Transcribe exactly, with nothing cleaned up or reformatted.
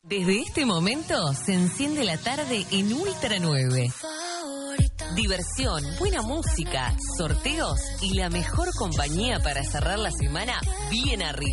Desde este momento se enciende la tarde en Ultra nueve. Diversión, buena música, sorteos y la mejor compañía para cerrar la semana bien arriba.